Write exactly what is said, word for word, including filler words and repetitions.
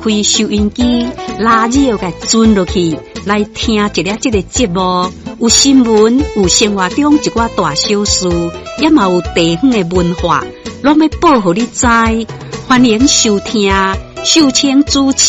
开收音机，拉热给转落去，来听一个这个节目。有新闻，有生活中一寡大小事，也嘛有地方的文化，拢要报互你知。欢迎收听，秀清主持